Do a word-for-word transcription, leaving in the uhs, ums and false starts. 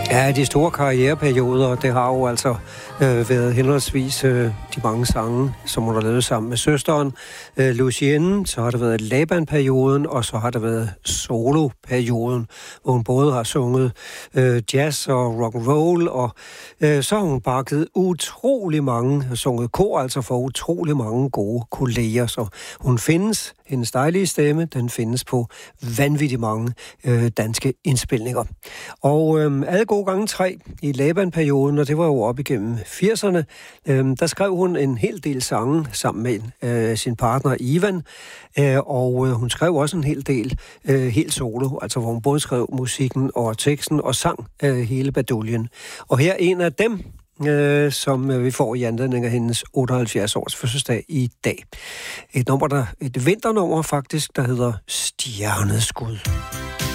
Ja, de store karriereperioder, det har jo altså øh, været henholdsvis øh, de mange sange, som hun har lavet sammen med søsteren øh, Lucienne, så har der været Laban-perioden, og så har der været solo-perioden, hvor hun både har sunget øh, jazz og rock and roll, og øh, så har hun bakket utrolig mange, sunget kor, altså for utrolig mange gode kolleger, så hun findes, hendes dejlige stemme, den findes på vanvittigt mange øh, danske indspilninger. Og øh, alle gode gange tre i Laban-perioden, og det var jo op igennem firserne, øh, der skrev hun en hel del sange sammen med øh, sin partner Ivan, øh, og øh, hun skrev også en hel del øh, helt solo, altså hvor hun både skrev musikken og teksten og sang øh, hele baduljen. Og her en af dem, øh, som øh, vi får i anledning af hendes otteoghalvfjerds års fødselsdag i dag. Et nummer, der, et vinternummer faktisk, der hedder Stjerneskud.